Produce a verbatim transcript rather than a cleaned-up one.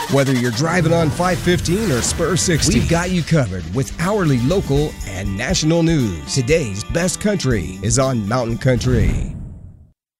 Whether you're driving on five fifteen or Spur sixty, we've got you covered with hourly local and national news. Today's best country is on Mountain Country.